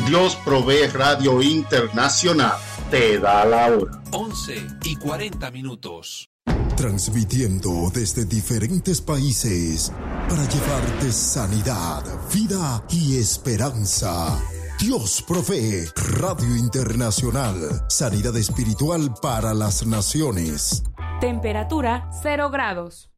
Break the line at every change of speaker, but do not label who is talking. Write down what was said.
Dios Provee Radio Internacional te da la hora.
11:40.
Transmitiendo desde diferentes países para llevarte sanidad, vida y esperanza. Dios Provee Radio Internacional. Sanidad espiritual para las naciones.
Temperatura 0 grados.